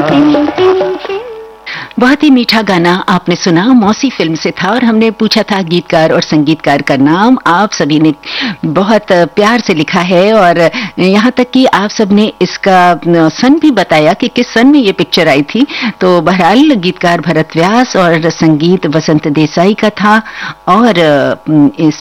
बहुत ही मीठा गाना आपने सुना, मौसी फिल्म से था और हमने पूछा था गीतकार और संगीतकार का नाम। आप सभी ने बहुत प्यार से लिखा है और यहाँ तक कि आप सब ने इसका सन भी बताया कि किस सन में ये पिक्चर आई थी। तो बहरहाल गीतकार भरत व्यास और संगीत वसंत देसाई का था और इस